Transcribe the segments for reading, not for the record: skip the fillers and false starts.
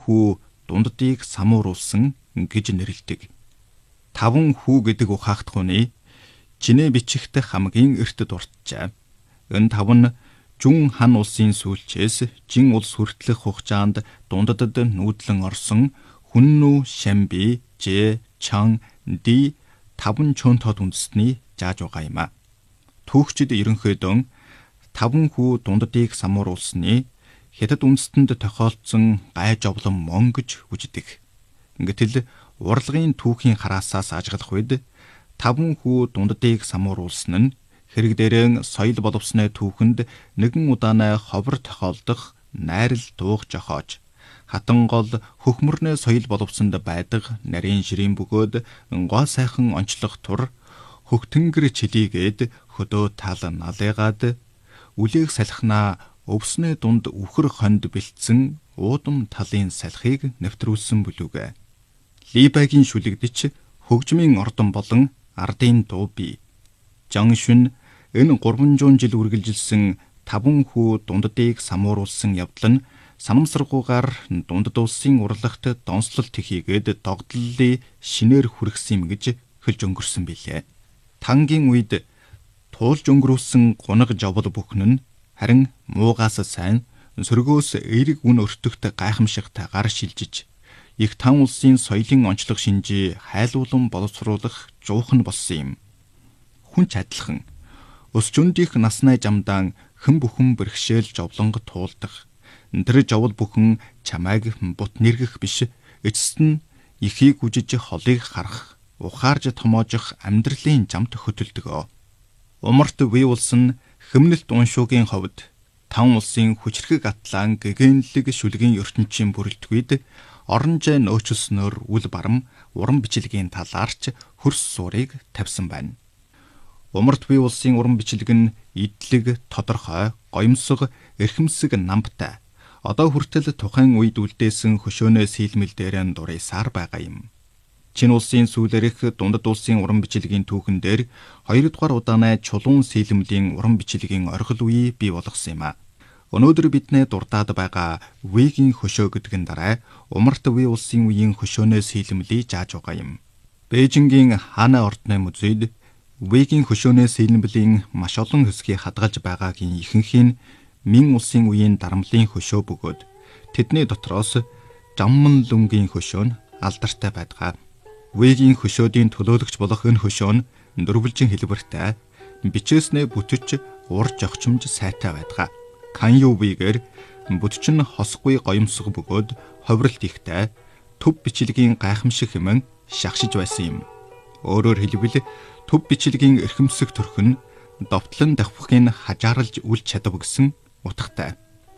хүү дунддыг самууруулсан гэж нэрлэдэг. 5 хүү гэдэг ухаагдхууны жинэ бичихт хамгийн эрт дурджээ. Энэ 5 нь Жүн хан улсын сүүлчээс Жин улс хүртэлх хугацаанд дунддад нүүдлэн орсон Хүннү, Шамби, Жэ, Чан, Ди 5 чөнтод үндэстний зааж байгаа юм а. Түүхчид ерөнхийдөө 5 хүү дунддыг самууруулсны Хятад үндэстэнд тохиолдсон гай жовлон мон гэж үздэг. Гэтэл урлагийн түүхийн хараасаас ажиглах үед 5 хүү дунддыг самууруулсан нь хэрэг дээрэн соёл боловсны түүхэнд нэгэн удаанаа ховор тохиолдох найрал дуух жохоож хатан гол хөхмөрнөө соёл боловсонд байдаг нарийн ширийн бөгөөд гоо сайхан онцлох тур хөгтөнгөр чилийгээд хөдөө тал налыгаад үлээх салхинаа өвснөө дунд үхэр хонд бэлдсэн уудам талын салхийг нэвтрүүлсэн бүлүүгэ. Либагийн шүлэгдэж хөгжмийн ордон болон ардын дуу бий. Жангшүн энэ 300 жил үргэлжилсэн 5 хүү дунддыг самууруулсан явдал нь санамсаргуугаар дундад улсын урлагт донслолт хийгээд догдлолыг шинээр хүргэсэн юм гэж хэлж өнгөрсөн билээ. Тангийн үед туулж өнгөрүүлсэн гунаг жовол бүхэн нь харин муугаас сайн сөргөөс эерэг үн өртөгт гайхамшигт гар шилжиж их тан улсын соёлын онцлог шинжээ хайлуулан боловсруулах жуухан болсон юм. Хүн ч адилхан өсчөндийнх наснай жамдаан хэн бүхэн бэрхшээл жовлонго туулдах. Тэр жовл бүхэн чамайг бут нэргэх биш, эцэст нь ихийг үжиж холыг харах, ухаарж томоожих амьдралын жамт хөтөлдөгөө. Умарт бий улсын хэмнэлт уншуугийн ховд тан улсын хүчрхэг атлан гэгэнлэг шүлгийн ертөнцийн бүрэлдэхүйд оронжай нөөцлснөөр үл барам уран бичлэгийн талаарч хөрс суурийг тавьсан байна. Умарт бий улсын уран бичлэг нь идлэг, тодорхой, гоёмсог, эрхэмсэг намтай. Одоо хүртэл тухайн үед үлдээсэн хөшөөнөө сийлмэлдээрэн дурайсаар байгаа юм. Чин улсын сүүлэрх дундад улсын уран бичлэгийн түүхэн дээр 2 дугаар удаанаа чулуун сийлмлийн уран бичлэгийн орхил үе бий болгосон юм а. Өнөөдөр биднээ дурдаад байгаа Вигийн хөшөө гэдгэн дараа Умарт бий улсын үеийн хөшөөнөө сийлмлийг зааж байгаа юм. Бээжингийн Хана ордны музейд Вигийн хөшөөнөө сийлмлийн маш олон хэсгийг хадгалж байгаагийн ихэнх нь Мин улсын үеийн дарамлын хөшөө бөгөөд тэдний дотроос Жамман лүнгийн хөшөө нь алдартай байдаг. Вигийн хөшөөдийн төлөөлөгч болох энэ хөшөө нь дөрвөлжин хэлбэртэй, бичээснээ бүтэж ур жогчмж сайтай байдаг. Канью Вигээр бүтч нь хосгүй гоёмсог бөгөөд ховролт ихтэй, төв бичлэгийн гайхамшиг хэмээн шагшиж байсан юм. Өөрөөр хэлбэл төв бичлэгийн эрхэмсэг төрх нь довтлон давхахыг хажаарлж үл чадав гэсэн утгатай.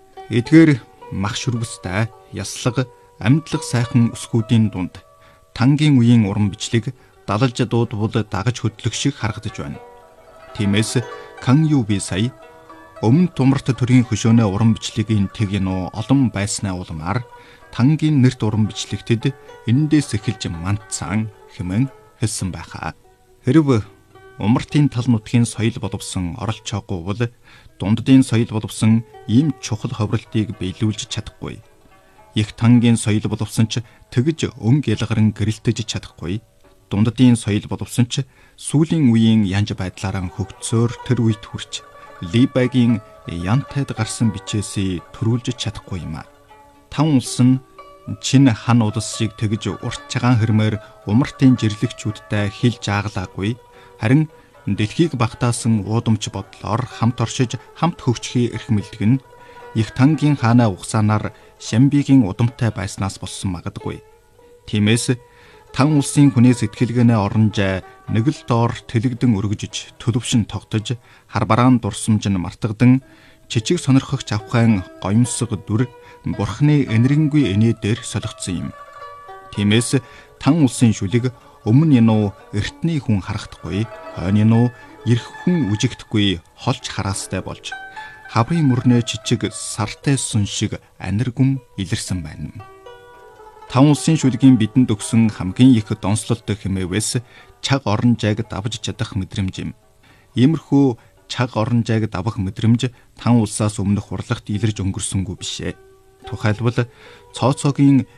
Эдгээр мах шүрбэстэй, яслаг, амьдлаг сайхан өсгүүдийн дунд тангийн үеийн уран бичлэг далалж дуудвал дагаж хөдлөх шиг харагдаж байна. Тиймээс Канью Би сая өмнө Умарт төрийн хөшөөнөө уран бичлэгийн тэг януу олон байснаа улмаар тангийн нэрт уран бичлэгтэд энэндээс эхэлж мандцаан хэмээн хэлсэн байхаа. Хэрв Умартын тал нутгийн соёл боловсон оролцоогүй бол дунддын соёл боловсон ийм чухал ховролтыг биелүүлж чадахгүй. Их тангийн соёл боловсон ч тэгж өнг ялгаран гэрэлтэж чадахгүй. Дунддын соёл боловсон ч сүүлийн үеийн янж байдлаараа хөгцөөр тэр үед хүрч Либагийн янтайд гарсан бичээсээ төрүүлж чадахгүй юм а. Тан улс нь Чин хан улс шиг тэгж урт цагаан хэрмээр Умартын жирлэгчүүдтэй хилж ааглаагүй. Харин дэлхийг багтаасан уудамч бодлоор хамт оршиж хамт хөгжихийг эрхмэлдэг нь их тангийн хаана угсаанаар Шамбигийн удамтай байснаас болсон магадгүй. Тиймээс тан улсын хүний сэтгэлгээнээ оронжай нэг л доор тэлэгдэн өргөжж төлөвшин тогтож хар бараан дурсамж нь мартагдан чичиг сонирхогч авхайн гоёмсог дүр бурхны энэрэнгүй энэдээр солигдсон юм. Тиймээс тан улсын шүлэг өмнө януу эртний хүн харагдахгүй, хойно януу эрх хүн үжигдэхгүй холж хараастай болж хаврын мөрнөө чичиг сартай сүн шиг аниргүн илэрсэн байна. Тан улсын шүлгийн бидэнд өгсөн хамгийн их донслолт хэмээвээс чаг оронжайг давж чадах мэдрэмж юм. Иймэрхүү чаг оронжайг давах мэдрэмж тан улсаас өмнөх урлагт илэрж өнгөрсөнгүй бишээ. Тухайлбал цооцоогийн